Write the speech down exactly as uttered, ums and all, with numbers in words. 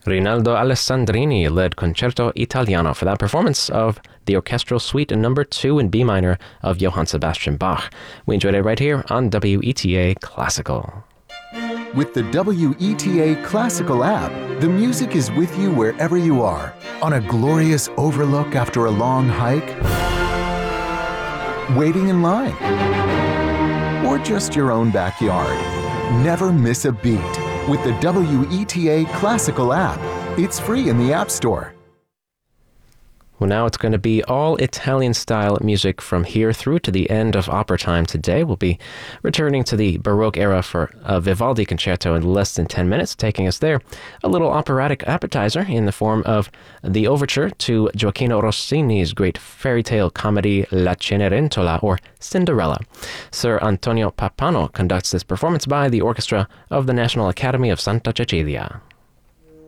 Rinaldo Alessandrini led Concerto Italiano for that performance of the orchestral suite number two in B minor of Johann Sebastian Bach. We enjoyed it right here on W E T A Classical. With the W E T A Classical app, the music is with you wherever you are. On a glorious overlook after a long hike, waiting in line, or just your own backyard. Never miss a beat with the W E T A Classical app. It's free in the App Store. Well, now it's going to be all Italian-style music from here through to the end of opera time today. We'll be returning to the Baroque era for a Vivaldi concerto in less than ten minutes, taking us there. A little operatic appetizer in the form of the overture to Gioacchino Rossini's great fairy tale comedy La Cenerentola, or Cinderella. Sir Antonio Pappano conducts this performance by the orchestra of the National Academy of Santa Cecilia.